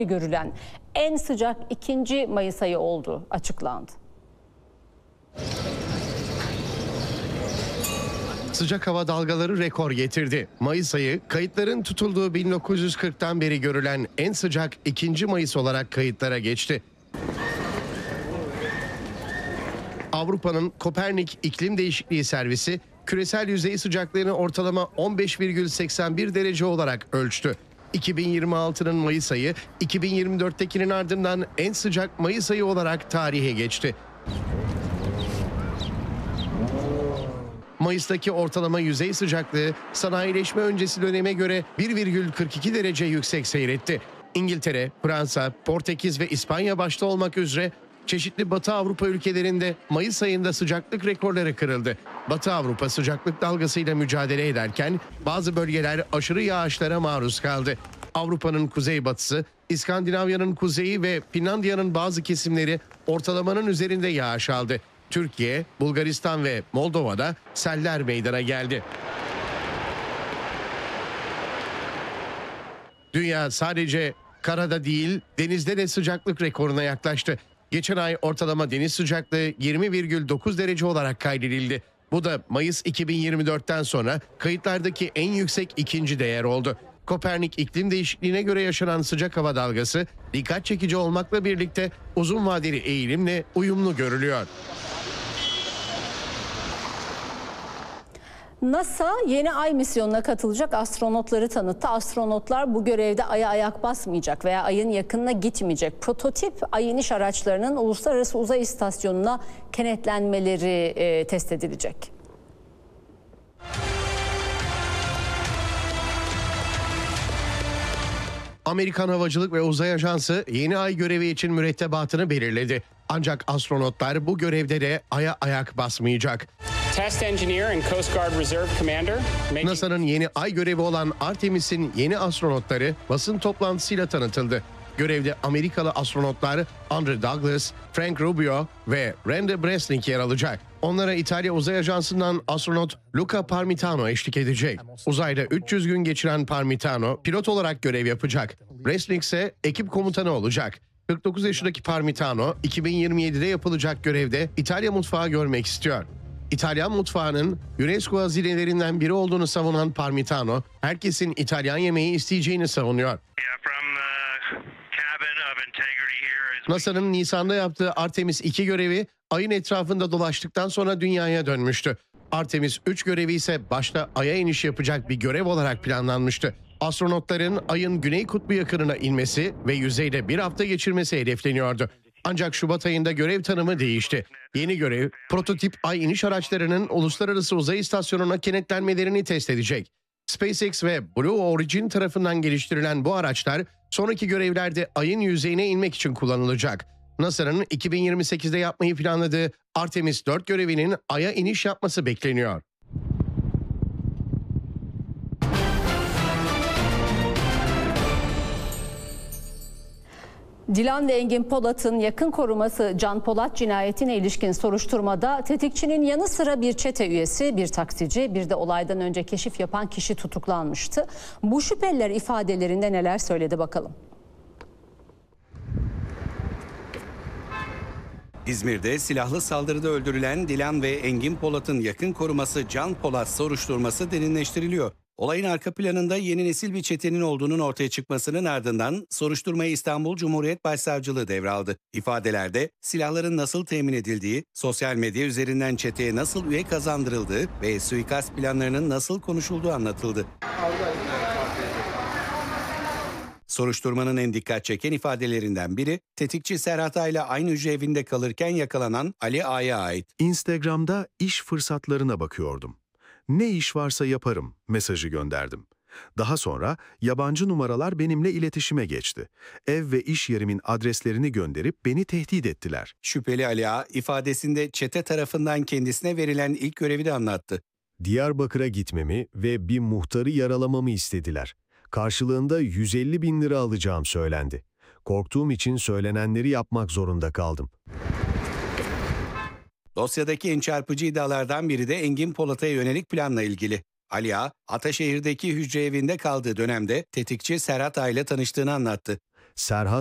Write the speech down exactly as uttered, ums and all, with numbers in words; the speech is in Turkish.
görülen en sıcak ikinci Mayıs ayı olduğu açıklandı. Sıcak hava dalgaları rekor getirdi. Mayıs ayı kayıtların tutulduğu bin dokuz yüz kırktan beri görülen en sıcak ikinci Mayıs olarak kayıtlara geçti. Avrupa'nın Kopernik İklim Değişikliği Servisi küresel yüzey sıcaklığını ortalama on beş virgül seksen bir derece olarak ölçtü. iki bin yirmi altının Mayıs ayı iki bin yirmi dörttekinin ardından en sıcak Mayıs ayı olarak tarihe geçti. Mayıs'taki ortalama yüzey sıcaklığı sanayileşme öncesi döneme göre bir virgül kırk iki derece yüksek seyretti. İngiltere, Fransa, Portekiz ve İspanya başta olmak üzere çeşitli Batı Avrupa ülkelerinde Mayıs ayında sıcaklık rekorları kırıldı. Batı Avrupa sıcaklık dalgasıyla mücadele ederken bazı bölgeler aşırı yağışlara maruz kaldı. Avrupa'nın kuzeybatısı, İskandinavya'nın kuzeyi ve Finlandiya'nın bazı kesimleri ortalamanın üzerinde yağış aldı. Türkiye, Bulgaristan ve Moldova'da seller meydana geldi. Dünya sadece karada değil, denizde de sıcaklık rekoruna yaklaştı. Geçen ay ortalama deniz sıcaklığı yirmi virgül dokuz derece olarak kaydedildi. Bu da Mayıs iki bin yirmi dörtten sonra kayıtlardaki en yüksek ikinci değer oldu. Kopernik iklim değişikliğine göre yaşanan sıcak hava dalgası dikkat çekici olmakla birlikte uzun vadeli eğilimle uyumlu görülüyor. NASA yeni ay misyonuna katılacak astronotları tanıttı. Astronotlar bu görevde Ay'a ayak basmayacak veya Ay'ın yakınına gitmeyecek. Prototip Ay iniş araçlarının Uluslararası Uzay İstasyonu'na kenetlenmeleri e, test edilecek. Amerikan Havacılık ve Uzay Ajansı yeni ay görevi için mürettebatını belirledi. Ancak astronotlar bu görevde de Ay'a ayak basmayacak. NASA'nın yeni ay görevi olan Artemis'in yeni astronotları basın toplantısıyla tanıtıldı. Görevde Amerikalı astronotlar Andrew Douglas, Frank Rubio ve Randy Bresnik yer alacak. Onlara İtalya Uzay Ajansı'ndan astronot Luca Parmitano eşlik edecek. Uzayda üç yüz gün geçiren Parmitano pilot olarak görev yapacak. Bresnik ise ekip komutanı olacak. kırk dokuz yaşındaki Parmitano iki bin yirmi yedide yapılacak görevde İtalya mutfağı görmek istiyor. İtalyan mutfağının UNESCO hazinelerinden biri olduğunu savunan Parmitano, herkesin İtalyan yemeği isteyeceğini savunuyor. NASA'nın Nisan'da yaptığı Artemis iki görevi Ay'ın etrafında dolaştıktan sonra Dünya'ya dönmüştü. Artemis üç görevi ise başta Ay'a iniş yapacak bir görev olarak planlanmıştı. Astronotların Ay'ın Güney Kutbu yakınına inmesi ve yüzeyde bir hafta geçirmesi hedefleniyordu. Ancak Şubat ayında görev tanımı değişti. Yeni görev, prototip Ay iniş araçlarının Uluslararası Uzay İstasyonu'na kenetlenmelerini test edecek. SpaceX ve Blue Origin tarafından geliştirilen bu araçlar sonraki görevlerde Ay'ın yüzeyine inmek için kullanılacak. NASA'nın iki bin yirmi sekizde yapmayı planladığı Artemis dört görevinin Ay'a iniş yapması bekleniyor. Dilan ve Engin Polat'ın yakın koruması Can Polat cinayetine ilişkin soruşturmada tetikçinin yanı sıra bir çete üyesi, bir taksici, bir de olaydan önce keşif yapan kişi tutuklanmıştı. Bu şüpheliler ifadelerinde neler söyledi bakalım. İzmir'de silahlı saldırıda öldürülen Dilan ve Engin Polat'ın yakın koruması Can Polat soruşturması derinleştiriliyor. Olayın arka planında yeni nesil bir çetenin olduğunun ortaya çıkmasının ardından soruşturmayı İstanbul Cumhuriyet Başsavcılığı devraldı. İfadelerde silahların nasıl temin edildiği, sosyal medya üzerinden çeteye nasıl üye kazandırıldığı ve suikast planlarının nasıl konuşulduğu anlatıldı. Soruşturmanın en dikkat çeken ifadelerinden biri, tetikçi Serhat Ay'la aynı hücre evinde kalırken yakalanan Ali A'ya ait. Instagram'da iş fırsatlarına bakıyordum. Ne iş varsa yaparım mesajı gönderdim. Daha sonra yabancı numaralar benimle iletişime geçti. Ev ve iş yerimin adreslerini gönderip beni tehdit ettiler. Şüpheli Ali A ifadesinde çete tarafından kendisine verilen ilk görevi de anlattı. Diyarbakır'a gitmemi ve bir muhtarı yaralamamı istediler. Karşılığında yüz elli bin lira alacağım söylendi. Korktuğum için söylenenleri yapmak zorunda kaldım. Dosyadaki en çarpıcı iddialardan biri de Engin Polat'a yönelik planla ilgili. Ali A, Ataşehir'deki hücre evinde kaldığı dönemde tetikçi Serhat A ile tanıştığını anlattı. Serhat